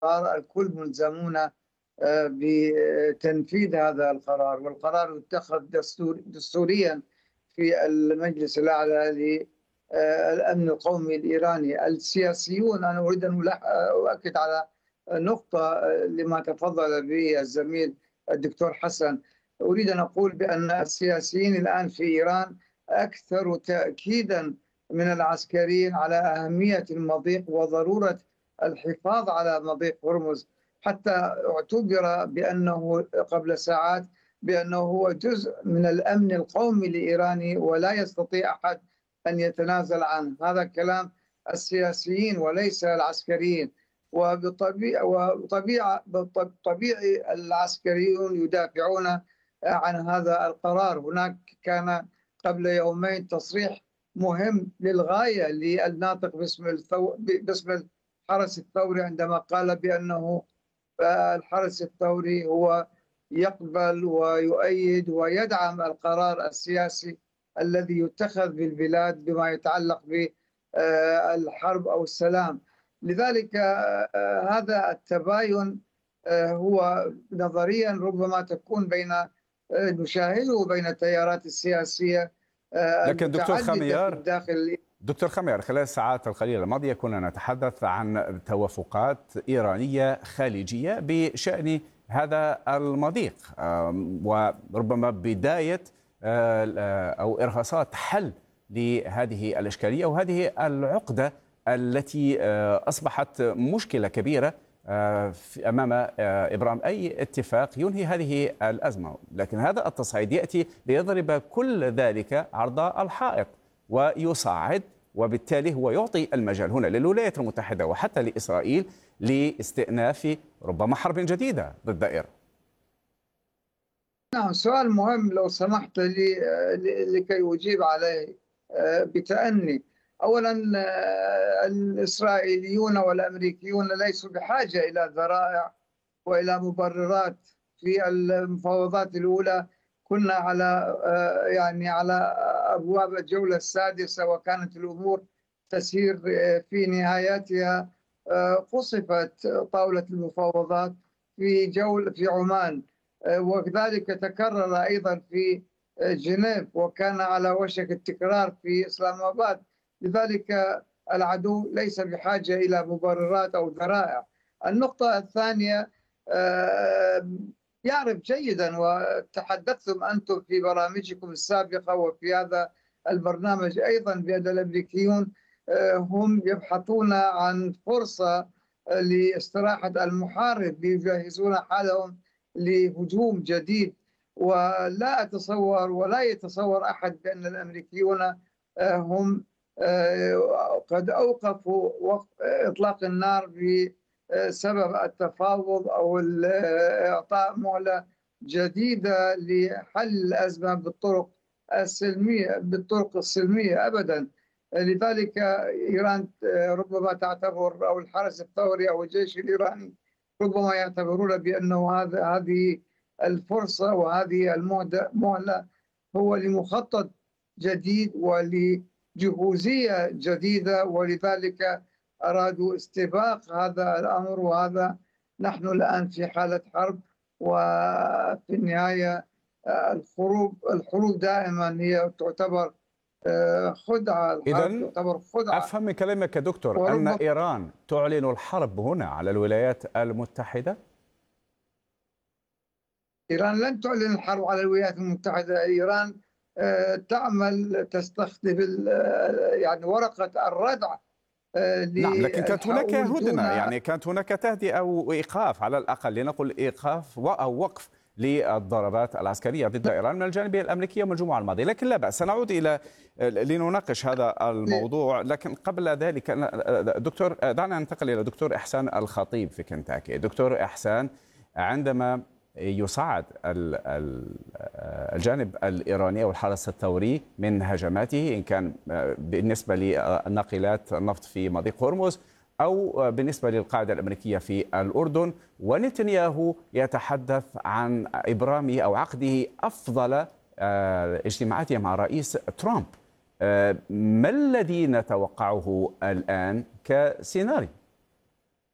الكل ملزمون بتنفيذ هذا القرار، والقرار يتخذ دستوريا في المجلس الأعلى للأمن القومي الإيراني. السياسيون، أنا أريد أن أؤكد على نقطة لما تفضل به الزميل الدكتور حسن. أريد أن أقول بأن السياسيين الآن في إيران أكثر تأكيدا من العسكريين على أهمية المضيق وضرورة الحفاظ على مضيق هرمز، حتى اعتبر بأنه قبل ساعات بأنه هو جزء من الأمن القومي الإيراني ولا يستطيع أحد أن يتنازل عنه. هذا كلام السياسيين وليس العسكريين. وطبيعي العسكريون يدافعون عن هذا القرار. هناك كان قبل يومين تصريح مهم للغاية للناطق باسم الحرس الثوري، عندما قال بأنه الحرس الثوري هو يقبل ويؤيد ويدعم القرار السياسي الذي يتخذ بالبلاد بما يتعلق بالحرب أو السلام. لذلك هذا التباين هو نظريا ربما تكون نشاهده بين التيارات السياسية لكن دكتور خميار، خلال الساعات القليلة الماضية كنا نتحدث عن توافقات إيرانية خليجية بشأن هذا المضيق، وربما بداية أو إرهاصات حل لهذه الإشكالية وهذه العقدة التي أصبحت مشكلة كبيرة أمام إبرام أي اتفاق ينهي هذه الأزمة. لكن هذا التصعيد يأتي ليضرب كل ذلك عرض الحائط ويصعد، وبالتالي هو يعطي المجال هنا للولايات المتحدة وحتى لإسرائيل لاستئناف ربما حرب جديدة ضد إيران. نعم، سؤال مهم لو سمحت لي لكي أجيب عليه بتأني. أولا، الإسرائيليون والأمريكيون ليسوا بحاجة إلى ذرائع وإلى مبررات. في المفاوضات الأولى كنا على أبواب الجولة السادسة وكانت الأمور تسير في نهايتها. قصفت طاولة المفاوضات في عمان، وكذلك تكرر أيضا في جنيف، وكان على وشك التكرار في إسلام آباد. لذلك العدو ليس بحاجة إلى مبررات أو ذرائع. النقطة الثانية، يعرف جيدا وتحدثتم أنتم في برامجكم السابقة وفي هذا البرنامج أيضا بأن الأمريكيون هم يبحثون عن فرصة لاستراحة المحارب، يجهزون حالهم لهجوم جديد. ولا أتصور ولا يتصور أحد بأن الأمريكيون هم قد أوقفوا إطلاق النار بسبب التفاوض أو إعطاء مهلة جديدة لحل الأزمة بالطرق السلمية أبدا. لذلك إيران ربما تعتبر، أو الحرس الثوري أو الجيش الإيراني ربما يعتبرون بأنه هذه الفرصة وهذه المهلة هو لمخطط جديد ولجهوزية جديدة، ولذلك أرادوا استباق هذا الأمر. وهذا نحن الآن في حالة حرب، وفي النهاية الحروب دائما هي تعتبر خدعة. إذن أفهم من كلامك يا دكتور أن إيران تعلن الحرب هنا على الولايات المتحدة؟ إيران لن تعلن الحرب على الولايات المتحدة. إيران تستخدم ورقة الردع. نعم، لكن كانت هناك هدنة، يعني كانت هناك تهدئة أو إيقاف، على الأقل لنقل إيقاف أو وقف للضربات العسكرية ضد إيران من الجانب الأمريكي يوم الجمعة الماضية. لكن لا بأس، سنعود لنناقش هذا الموضوع. لكن قبل ذلك دكتور، دعنا ننتقل إلى دكتور إحسان الخطيب في كنتاكي. دكتور إحسان، عندما يصعد الجانب الإيراني أو الحرس الثوري من هجماته، إن كان بالنسبة لناقلات النفط في مضيق هرمز أو بالنسبة للقاعدة الأمريكية في الأردن، ونتنياهو يتحدث عن إبرامه أو عقده أفضل اجتماعاته مع رئيس ترامب، ما الذي نتوقعه الآن كسيناريو؟